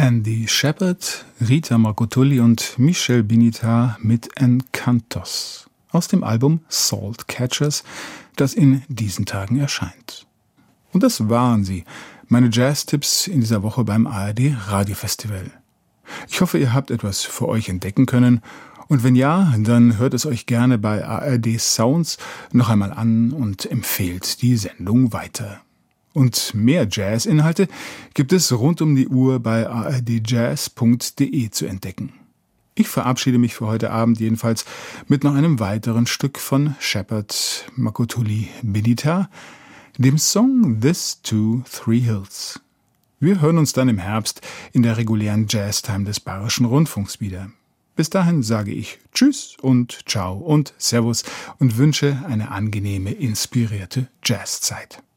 Andy Shepard, Rita Marcotulli und Michel Binitar mit Encantos aus dem Album Salt Catchers, das in diesen Tagen erscheint. Und das waren sie, meine Jazz-Tipps in dieser Woche beim ARD Radiofestival. Ich hoffe, ihr habt etwas für euch entdecken können. Und wenn ja, dann hört es euch gerne bei ARD Sounds noch einmal an und empfehlt die Sendung weiter. Und mehr Jazz-Inhalte gibt es rund um die Uhr bei ardjazz.de zu entdecken. Ich verabschiede mich für heute Abend jedenfalls mit noch einem weiteren Stück von Shepard, Marcotulli, Binitar, dem Song This Two Three Hills. Wir hören uns dann im Herbst in der regulären Jazztime des Bayerischen Rundfunks wieder. Bis dahin sage ich Tschüss und Ciao und Servus und wünsche eine angenehme, inspirierte Jazzzeit.